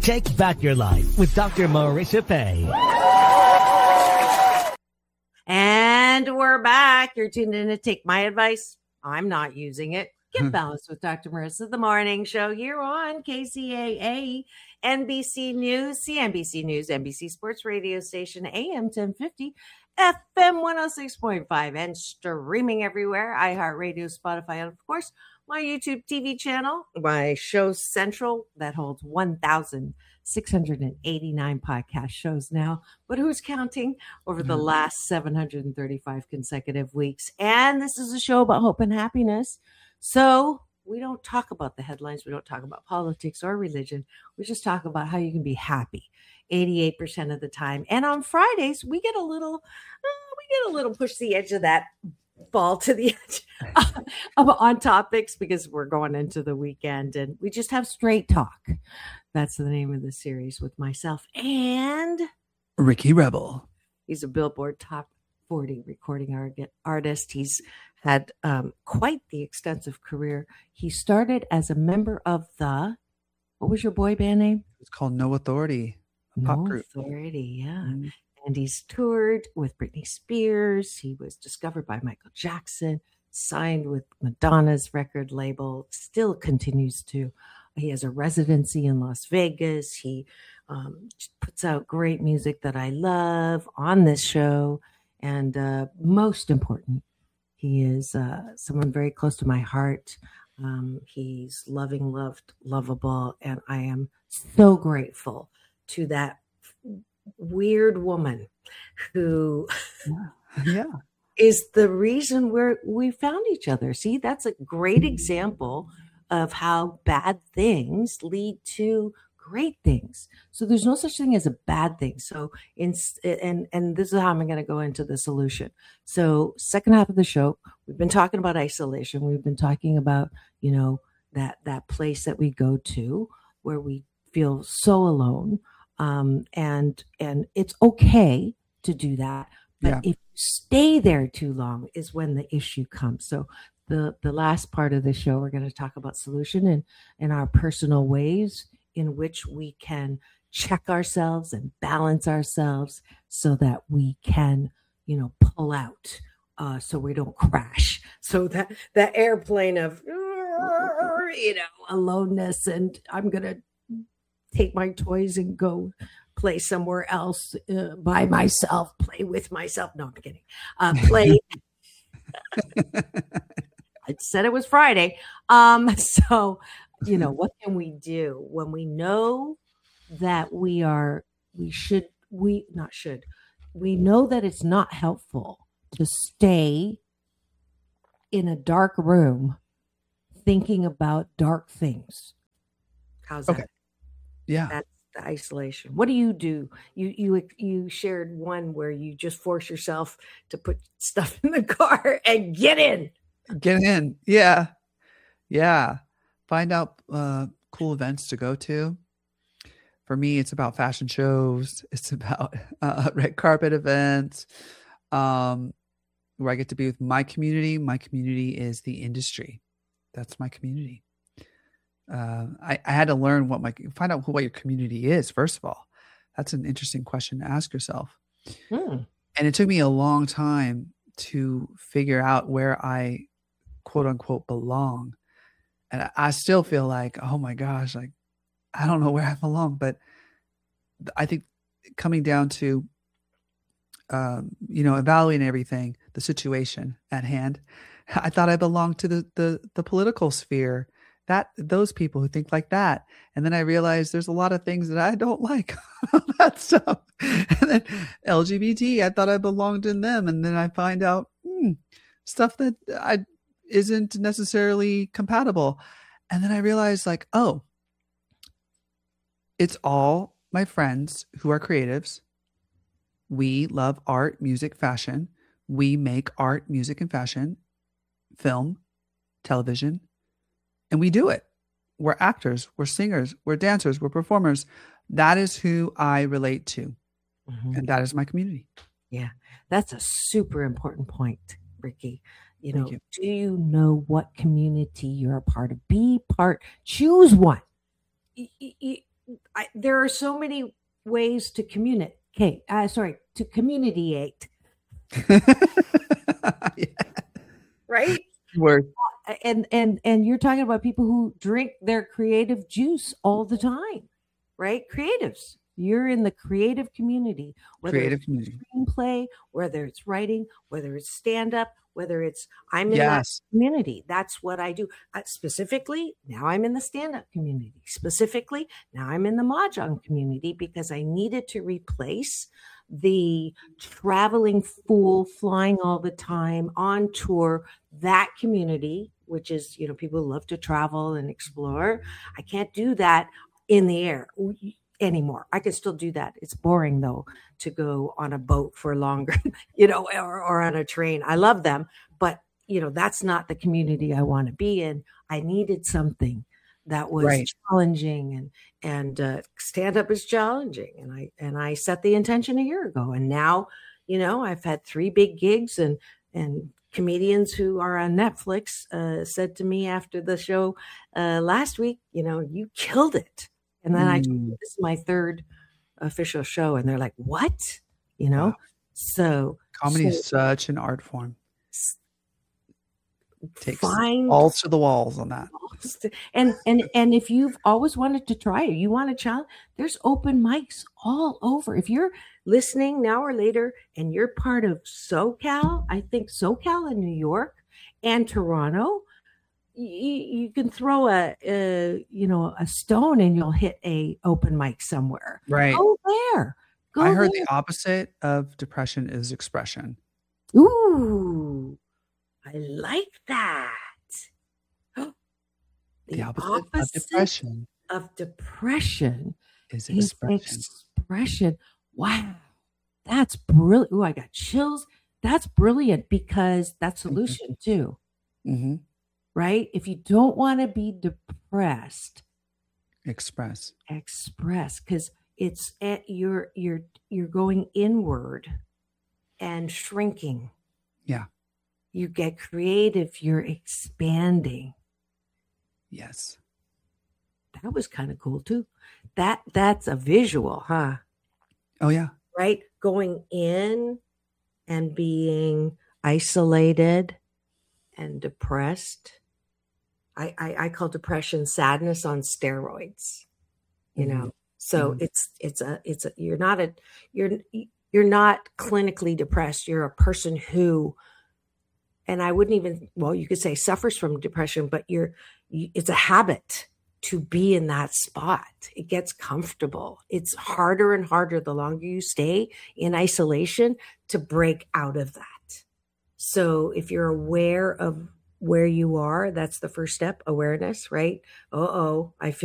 Take back your life with Dr. Marisha Pei. And we're back. You're tuned in to Take My Advice. I'm not using it. Get balanced with Dr. Marissa, the morning show here on KCAA, NBC News, CNBC News, NBC Sports Radio Station, AM 1050, FM 106.5, and streaming everywhere. iHeartRadio, Spotify, and of course, my YouTube TV channel, my show Central, that holds 1,689 podcast shows now. But who's counting over the last 735 consecutive weeks? And this is a show about hope and happiness. So we don't talk about the headlines. We don't talk about politics or religion. We just talk about how you can be happy 88% of the time. And on Fridays, we get a little push the edge of that fall to the edge on topics because we're going into the weekend and we just have straight talk. That's the name of the series with myself and Ricky Rebel. He's a Billboard Top 40 recording artist. He's had quite the extensive career. He started as a member of what was your boy band name? It's called No Authority. No Authority, yeah. Mm-hmm. And he's toured with Britney Spears. He was discovered by Michael Jackson, signed with Madonna's record label, still continues to. He has a residency in Las Vegas. He puts out great music that I love on this show. And most important, he is someone very close to my heart. He's loving, loved, lovable. And I am so grateful to that weird woman who is the reason we found each other. See, that's a great example of how bad things lead to great things. So there's no such thing as a bad thing. So and this is how I'm going to go into the solution. So second half of the show, we've been talking about isolation. We've been talking about, that place that we go to where we feel so alone. And it's okay to do that. But if you stay there too long is when the issue comes. So the last part of the show, we're going to talk about solution and our personal ways in which we can check ourselves and balance ourselves so that we can, pull out so we don't crash. So that airplane of, aloneness and I'm going to take my toys and go play somewhere else by myself, play with myself. No, I'm kidding. Play. I said it was Friday. So, what can we do when we know that we know that it's not helpful to stay in a dark room thinking about dark things? How's that? Okay. Yeah. That's the isolation. What do? You shared one where you just force yourself to put stuff in the car and get in. Yeah. Yeah. Find out cool events to go to. For me, it's about fashion shows. It's about red carpet events where I get to be with my community. My community is the industry. That's my community. I had to learn find out what your community is. First of all, that's an interesting question to ask yourself. And it took me a long time to figure out where I quote unquote belong. And I still feel like, oh my gosh, like, I don't know where I belong, but I think coming down to, evaluating everything, the situation at hand, I thought I belonged to the political sphere. Those people who think like that. And then I realized there's a lot of things that I don't like that stuff. And then LGBT, I thought I belonged in them. And then I find out stuff that isn't necessarily compatible. And then I realized it's all my friends who are creatives. We love art, music, fashion. We make art, music, and fashion, film, television. And we do it. We're actors, we're singers, we're dancers, we're performers. That is who I relate to. Mm-hmm. And that is my community. Yeah, that's a super important point, Ricky. Do you know what community you're a part of? Choose one. there are so many ways to communicate. To communitate, Yeah. right? Word. And you're talking about people who drink their creative juice all the time, right? Creatives. You're in the creative community, whether Creative it's community. screenplay, whether it's writing, whether it's stand up, whether it's I'm in that Yes. community. That's what I do. Specifically, now I'm in the stand up community. Specifically, now I'm in the Mahjong community because I needed to replace the traveling fool flying all the time on tour, that community, which is, people who love to travel and explore. I can't do that in the air anymore. I can still do that. It's boring though to go on a boat for longer, or on a train. I love them, but that's not the community I want to be in. I needed something that was Right. challenging, and stand up is challenging. And I set the intention a year ago, and now, I've had 3 big gigs, and comedians who are on Netflix said to me after the show last week, you killed it. And then I told them, this is my 3rd official show, and they're like, what? Wow. So Comedy is such an art form. Takes find balls to the walls on that. and if you've always wanted to try it, you want to challenge, there's open mics all over. If you're listening now or later and you're part of SoCal, I think SoCal in New York and Toronto, you can throw a stone and you'll hit a open mic somewhere. Right. Go there. I heard the opposite of depression is expression. Ooh, I like that. The opposite of depression is is expression. expression. Wow, that's brilliant. Ooh, I got chills. That's brilliant because that's solution too, Mm-hmm. right? If you don't want to be depressed, Express. because it's you're going inward and shrinking. Yeah. You get creative. You're expanding. Yes. That was kind of cool too. That's a visual, huh? Oh yeah. Right? Going in and being isolated and depressed. I call depression sadness on steroids. So it's you're not clinically depressed. You're a person who, and I wouldn't even, you could say suffers from depression, but it's a habit to be in that spot. It gets comfortable. It's harder and harder the longer you stay in isolation to break out of that. So if you're aware of where you are, that's the first step, awareness, right? I feel